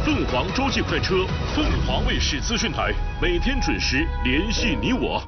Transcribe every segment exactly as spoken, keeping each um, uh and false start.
凤凰洲际快车，凤凰卫视资讯台，每天准时联系你我。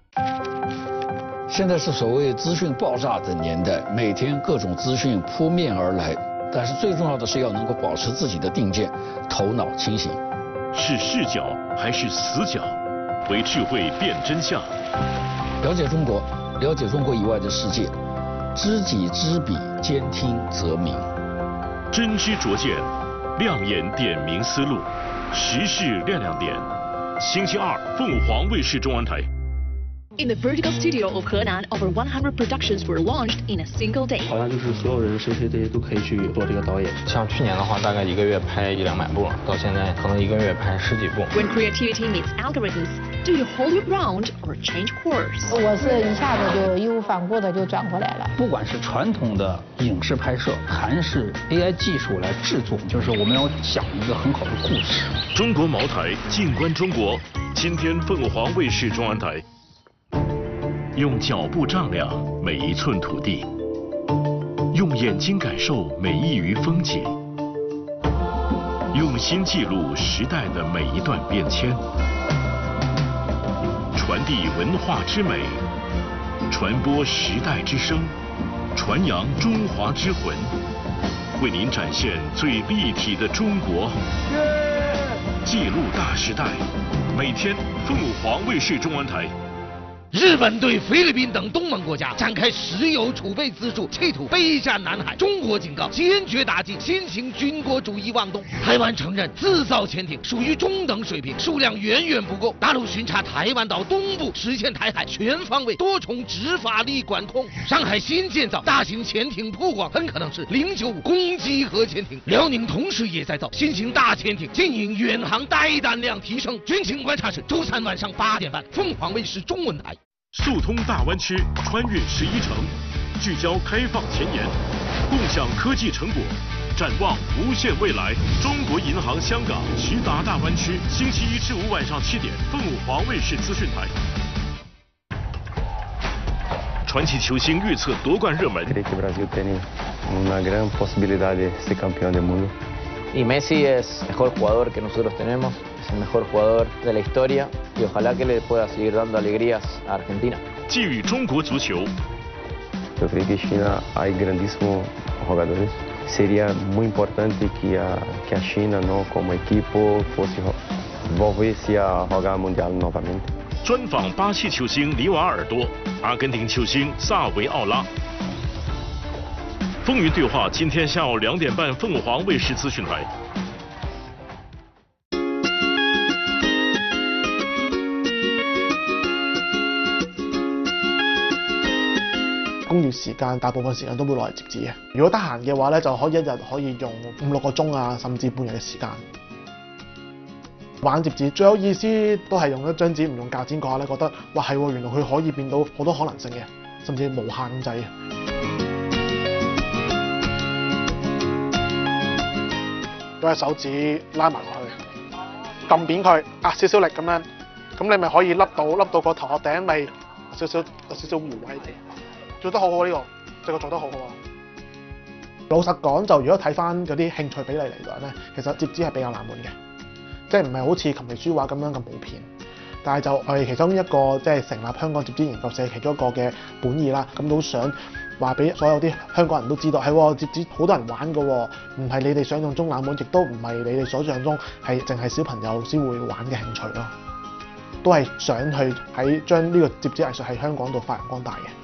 现在是所谓资讯爆炸的年代，每天各种资讯扑面而来，但是最重要的是要能够保持自己的定见，头脑清醒。 是视角还是死角？为智慧辨真相。 了解中国，了解中国以外的世界，知己知彼，兼听则明。 真知灼见，亮眼点明思路，时事亮亮点。星期二，凤凰卫视中文台。 In the vertical studio of Henan, over one hundred productions were launched in a single day. 好像就是所有人谁谁谁都可以去做这个导演。 像去年的话，大概一个月拍一两百部，到现在可能一个月拍十几部。 When creativity meets algorithms, do you hold your ground or change course? 我是一下子就义无反顾的就转过来了。 不管是传统的影视拍摄，还是 A I 技术来制作，就是我们要讲一个很好的故事。 中国茅台，静观中国。今天凤凰卫视中文台。用脚步丈量每一寸土地，用眼睛感受每一隅风景，用心记录时代的每一段变迁，传递文化之美，传播时代之声，传扬中华之魂，为您展现最立体的中国，记录大时代。每天凤凰卫视中文台。 日本对菲律宾等东盟国家展开石油储备资助，企图备战南海。中国警告，坚决打击新型军国主义妄动。台湾承认自造潜艇属于中等水平，数量远远不够。大陆巡查台湾岛东部，实现台海全方位多重执法力管控。上海新建造大型潜艇曝光，很可能是零九五攻击核潜艇。辽宁同时也在造新型大潜艇，经营远航带弹量提升。军情观察室，周三晚上八点半，凤凰卫视中文台。 速通大湾区，穿越十一城，聚焦开放前沿，共享科技成果，展望无限未来。中国银行香港直达大湾区，星期一至五晚上七点，凤凰卫视资讯台。传奇球星预测夺冠热门。 Creo que Brasil tiene una gran posibilidad de ser campeón del mundo. Y Messi es el mejor jugador que nosotros tenemos, es el mejor jugador de la historia y ojalá que le pueda seguir dando alegrías a Argentina. 寄予中国足球。 Yo creo que China hay grandísimos jugadores. Sería muy importante que a, que a China, ¿no? como equipo, fosse volverse a jugar mundial novamente. 专访巴西球星里瓦尔多，阿根廷球星萨维奥拉。风云对话，今天下午两点半，凤凰卫视资讯台。 工餘時間大部分時間都會攞嚟摺紙嘅。如果得閒嘅話咧，就可以一日可以用五六個鐘啊，甚至半日嘅時間。玩摺紙最有意思都係用一張紙唔用鉸剪嘅話咧，覺得哇係喎，原來佢可以變到好多可能性嘅，甚至無限咁滯嘅。攞隻手指拉埋落去，撳扁佢，壓少少力咁樣，咁你咪可以笠到笠到個頭殼頂咪少少有少少弧位，做得好好呢、這個，這個做得好好啊！老實講，就如果睇翻嗰啲興趣比例嚟講咧，其實摺紙係比較冷門嘅，即係唔係好似琴棋書畫咁樣咁普遍。但係就我哋其中一個即係成立香港摺紙研究社其中一個嘅本意啦，咁都想話俾所有啲香港人都知道，係喎摺紙好多人玩㗎喎，唔係你哋想象中冷門，亦都唔係你哋所想中係淨係小朋友先會玩嘅興趣咯，都係想去喺將呢個摺紙藝術喺香港度發揚光大嘅。